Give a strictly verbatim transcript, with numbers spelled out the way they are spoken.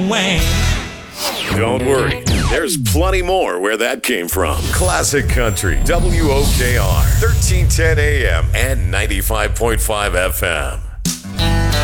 wang. Don't worry, there's plenty more where that came from. Classic Country, W O K R, thirteen ten A M and ninety-five point five F M.